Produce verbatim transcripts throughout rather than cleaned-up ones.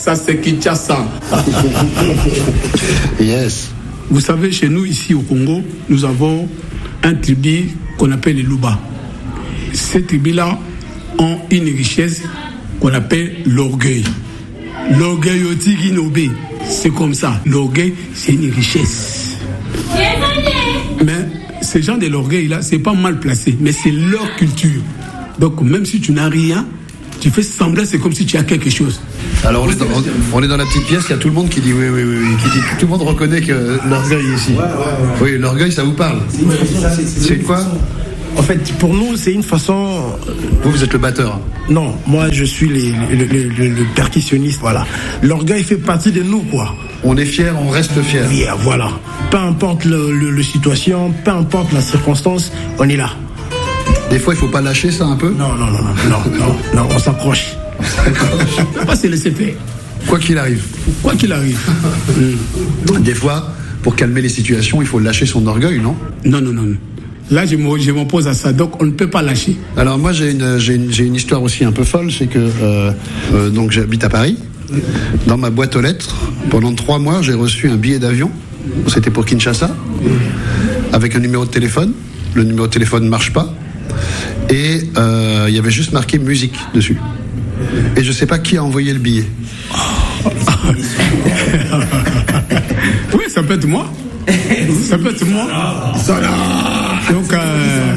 Ça, c'est Kinshasa. Yes. Vous savez, chez nous, ici au Congo, nous avons un tribu qu'on appelle les Luba. Ces tribus-là ont une richesse qu'on appelle l'orgueil. L'orgueil au Tiginobe, c'est comme ça. L'orgueil, c'est une richesse. Mais ces gens de l'orgueil-là, c'est pas mal placé, mais c'est leur culture. Donc, même si tu n'as rien, tu fais semblant, c'est comme si tu as quelque chose. Alors, on est, dans, on est dans la petite pièce, il y a tout le monde qui dit oui, oui, oui, oui. Qui dit, tout le monde reconnaît que l'orgueil est ici. Ouais, ouais, ouais. Oui, l'orgueil, ça vous parle. C'est quoi ? En fait, pour nous, c'est une façon... Vous, vous êtes le batteur. Non, moi, je suis les, le, le, le, le percussionniste, voilà. L'orgueil fait partie de nous, quoi. On est fiers, on reste fiers. Yeah, voilà. Peu importe le, le, le situation, peu importe la circonstance, on est là. Des fois, il ne faut pas lâcher ça un peu ? Non, non, non, non, non, non, non, on s'accroche. On ne pas se laisser faire. Quoi qu'il arrive. Quoi qu'il arrive. mmh. Des fois, pour calmer les situations, il faut lâcher son orgueil, non ? Non, non, non. Là, je m'oppose à ça, donc on ne peut pas lâcher. Alors moi, j'ai une, j'ai une, j'ai une histoire aussi un peu folle, c'est que euh, euh, donc j'habite à Paris. Dans ma boîte aux lettres, pendant trois mois, j'ai reçu un billet d'avion. C'était pour Kinshasa, avec un numéro de téléphone. Le numéro de téléphone ne marche pas. Et euh, il y avait juste marqué musique dessus. Et je ne sais pas qui a envoyé le billet. Oui, ça peut être moi. Ça peut être moi. Donc, euh,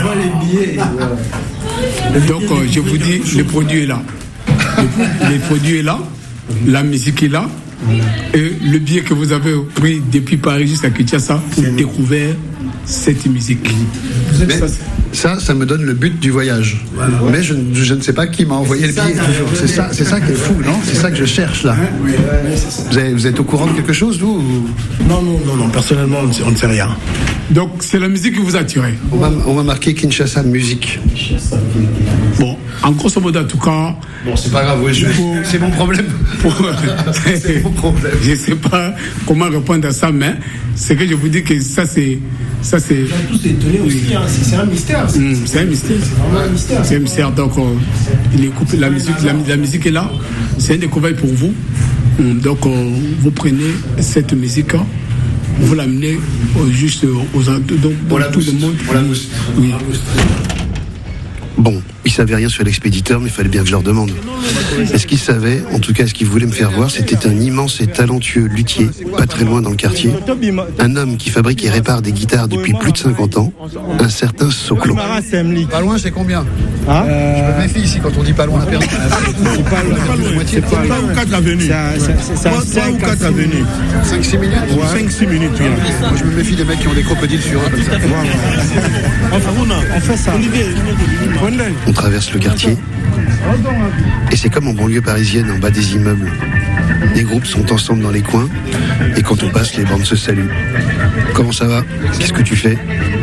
donc euh, je vous dis, le produit est là. Le, le produit est là, la musique est là, et le billet que vous avez pris depuis Paris jusqu'à Kinshasa pour découvrir cette musique. Mais ça, ça me donne le but du voyage. Mais je, je ne sais pas qui m'a envoyé le billet. C'est ça, c'est ça qui est fou, non ? C'est ça que je cherche là. Vous, avez, vous êtes au courant de quelque chose, vous ou... Non, non, non, non. Personnellement, on ne sait, on ne sait rien. Donc c'est la musique qui vous a attiré. On m'a, on m'a marqué Kinshasa musique. Bon, en grosso modo, en tout cas. Bon, c'est pas grave. Oui, je... pour, c'est mon problème. Pour... c'est mon problème. Je ne sais pas comment répondre à ça, mais c'est que je vous dis que ça c'est. Ça, c'est... Tous étonnés aussi, hein. c'est, c'est un mystère. C'est, mmh, c'est un mystère. C'est vraiment un mystère. C'est un mystère. Donc, euh, il est coupé, la, musique, la, la musique est là. C'est un découvert pour vous. Mmh, donc, euh, vous prenez cette musique, vous l'amenez euh, juste aux donc, pour tout boost. Le monde. Pour la boost. Oui. Bon, ils savaient rien sur l'expéditeur, mais il fallait bien que je leur demande. Est-ce qu'ils savaient, en tout cas ce qu'ils voulaient me faire voir, c'était un immense et talentueux luthier, pas très loin dans le quartier, un homme qui fabrique et répare des guitares depuis plus de cinquante ans, un certain Soclo. Pas loin, c'est combien hein euh... Je me méfie ici quand on dit pas loin. C'est pas loin, c'est pas loin ou quatre avenues. C'est trois ou quatre avenues. cinq six minutes cinq six minutes, oui. Moi je me méfie des mecs qui ont des crocodiles sur eux comme ça. On fait ça. On traverse le quartier et c'est comme en banlieue parisienne, en bas des immeubles. Les groupes sont ensemble dans les coins et quand on passe, les bandes se saluent. Comment ça va ? Qu'est-ce que tu fais ?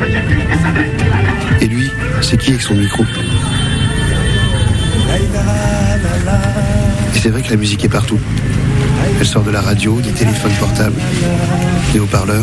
Et lui, c'est qui avec son micro ? Et c'est vrai que la musique est partout. Elle sort de la radio, des téléphones portables, des haut-parleurs.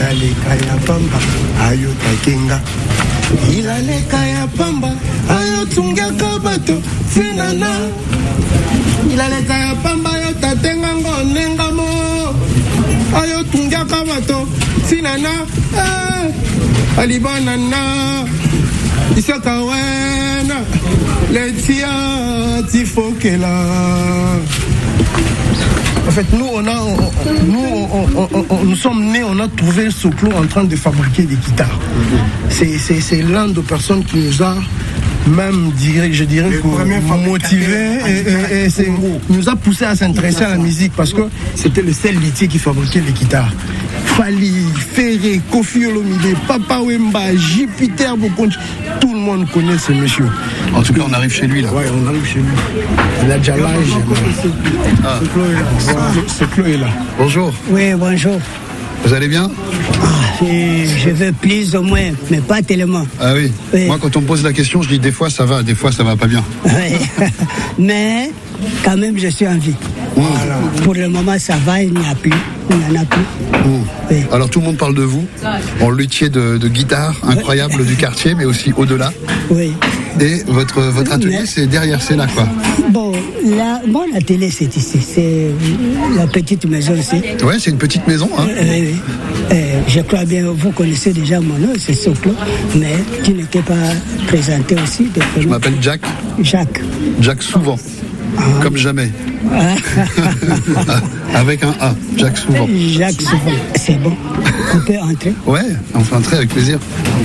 En fait, nous, on a, on, nous, on, on, on, nous sommes nés, on a trouvé Soclo en train de fabriquer des guitares. C'est, c'est, c'est l'un des personnes qui nous a même, je dirais, motivé et, et, et c'est, nous a poussé à s'intéresser à la musique parce que c'était le seul luthier qui fabriquait les guitares. Fali, Ferré, Kofi Olomide, Papa Wemba, Jupiter Bokonch, tout le monde connaît ce monsieur. En tout cas, on arrive chez lui là. Oui, on arrive chez lui. Il a déjà l'âge. Ah. Soclo est là. Bonjour. Oui, bonjour. Vous allez bien ? Ah, je vais plus ou moins, mais pas tellement. Ah oui. oui. Moi, quand on me pose la question, je dis des fois ça va, des fois ça va pas bien. Oui. Mais quand même, je suis en vie. Mmh. Voilà. Pour le moment, ça va, il n'y a plus. Il n'y en a plus. Mmh. Oui. Alors tout le monde parle de vous, en luthier de, de guitare incroyable du quartier, mais aussi au-delà. Oui. Et votre, votre atelier, mais... c'est derrière, c'est là, quoi. Bon, la, mon atelier, c'est ici. C'est la petite maison ici. Ouais, c'est une petite maison, hein. Euh, euh, euh, je crois bien, vous connaissez déjà mon nom, c'est Soclo, mais tu n'étais pas présenté aussi. Je m'appelle Jack. Jacques. Jack souvent. Ah. Comme jamais. Ah. Avec un A, Jacques souvent. Jacques souvent, c'est bon. On peut entrer? Ouais, on peut entrer avec plaisir.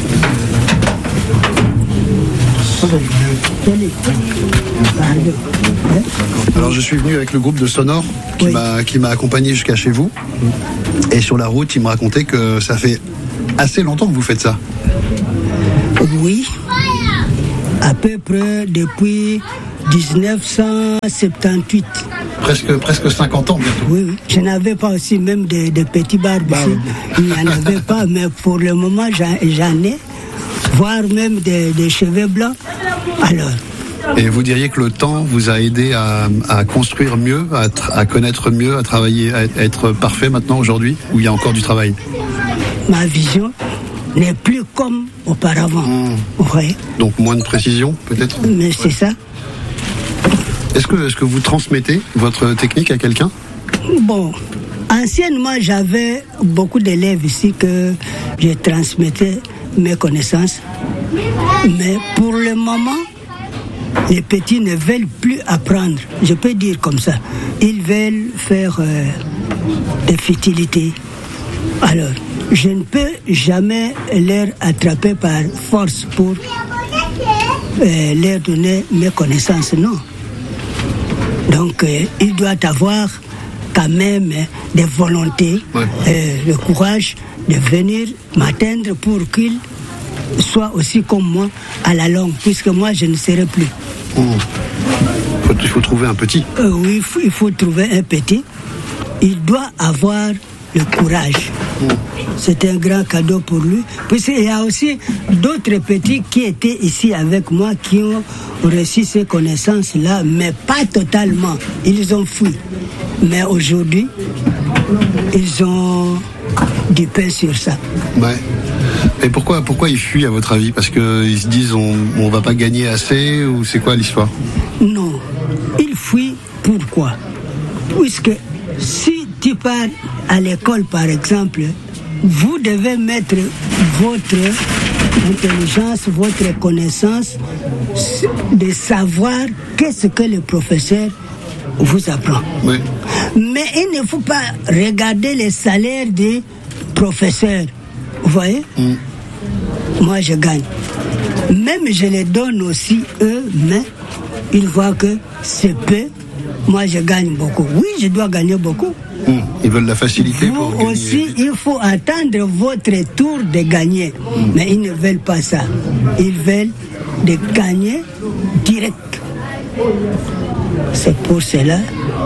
Alors je suis venu avec le groupe de Sonore qui oui. m'a qui m'a accompagné jusqu'à chez vous. Et sur la route, il me racontait que ça fait assez longtemps que vous faites ça. Oui, à peu près depuis dix-neuf cent soixante-dix-huit. Presque, presque cinquante ans bientôt. Oui, oui. Je n'avais pas aussi même de, de petits barbes ici. Il n'y en avait pas, mais pour le moment, j'en, j'en ai. Voire même des, des cheveux blancs. Alors. Et vous diriez que le temps vous a aidé à, à construire mieux, à, à connaître mieux, à travailler, à être parfait maintenant aujourd'hui, ou il y a encore du travail? Ma vision n'est plus comme auparavant. Mmh. Ouais. Donc moins de précision, peut-être? Mais c'est ouais. ça. Est-ce que, est-ce que vous transmettez votre technique à quelqu'un? Bon, anciennement, j'avais beaucoup d'élèves ici que je transmettais mes connaissances. Mais pour le moment, les petits ne veulent plus apprendre. Je peux dire comme ça. Ils veulent faire euh, des futilités. Alors, je ne peux jamais leur attraper par force pour euh, leur donner mes connaissances, non. Donc, euh, il doit avoir quand même euh, des volontés, ouais. euh, le courage de venir m'atteindre pour qu'il soit aussi comme moi à la longue, puisque moi, je ne serai plus. Mmh. Il faut trouver un petit. Euh, oui, il faut, il faut trouver un petit. Il doit avoir le courage. Mmh. C'est un grand cadeau pour lui. Puisqu'il y a aussi d'autres petits qui étaient ici avec moi, qui ont reçu ces connaissances-là, mais pas totalement. Ils ont fui. Mais aujourd'hui, ils ont du pain sur ça. Ouais. Et pourquoi, pourquoi ils fuient à votre avis? Parce qu'ils se disent on ne va pas gagner assez, ou c'est quoi l'histoire? Non, ils fuient pourquoi? Puisque si tu pars à l'école par exemple, vous devez mettre votre intelligence, votre connaissance de savoir qu'est-ce que le professeur vous apprend. Oui. Mais il ne faut pas regarder les salaires des professeurs. Vous voyez? Mm. Moi, je gagne. Même je les donne aussi, eux, mais ils voient que c'est peu. Moi, je gagne beaucoup. Oui, je dois gagner beaucoup. Mm. Ils veulent la facilité vous pour gagner. Vous aussi, il faut attendre votre tour de gagner. Mm. Mais ils ne veulent pas ça. Ils veulent de gagner direct. C'est pour cela,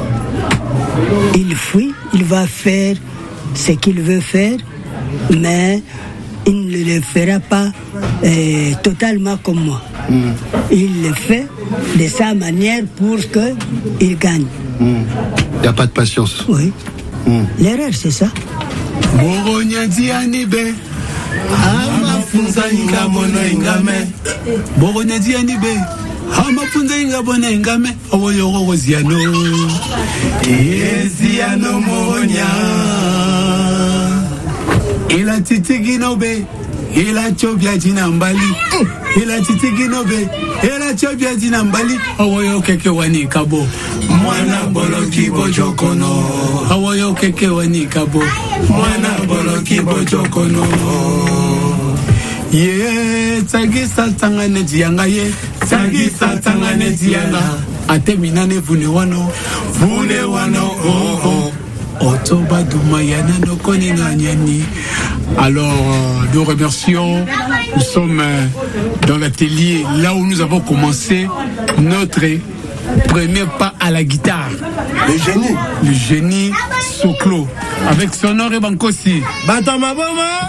il fuit, il va faire ce qu'il veut faire, mais il ne le fera pas euh, totalement comme moi. Mm. Il le fait de sa manière pour qu'il gagne. Il mm. n'y a pas de patience. Oui. Mm. L'erreur, c'est ça. Amafunza ingabona ingame owoyoko koziano eziano monya ila titiginobe ila chobya jinambali ila titiginobe ila chobya jinambali owoyo keke wani kabo mwana boloki bojokono owoyo keke wani kabo mwana boloki bojokono ye tsagisa tsangane jiyanga ye tsagisa tsangane jiyanga ate minane vune wano vune wano oh oh otoba duma yana no koni nganyani. Alors euh, nous remercions, nous sommes euh, dans l'atelier là où nous avons commencé notre premier pas à la guitare. Le génie le génie Soclo avec Sonore et Bankosi. Batama Boma.